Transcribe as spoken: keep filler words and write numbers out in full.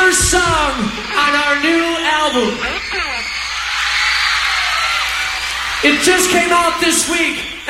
first song on our new album. It just came out this week.